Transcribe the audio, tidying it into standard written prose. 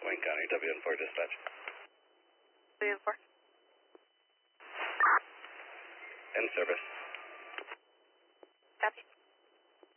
Wayne County, WN4 dispatch. WN4. In service. Copy.